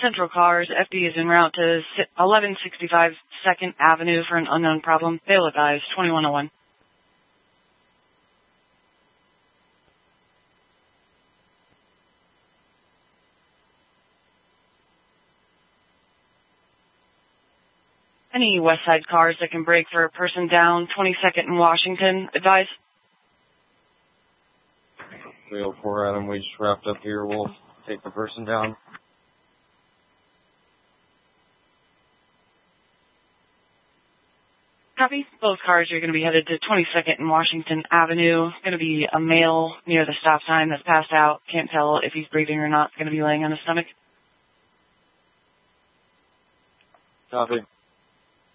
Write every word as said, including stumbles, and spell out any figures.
Central Cars, F D is en route to eleven sixty-five second Avenue for an unknown problem. Bail advised, twenty-one oh one. Any West Side cars that can brake for a person down, twenty-second in Washington, advise. three oh four, Adam, we just wrapped up here. We'll take the person down. Copy. Both cars are going to be headed to twenty-second and Washington Avenue. Going to be a male near the stop sign that's passed out. Can't tell if he's breathing or not. Going to be laying on his stomach. Copy.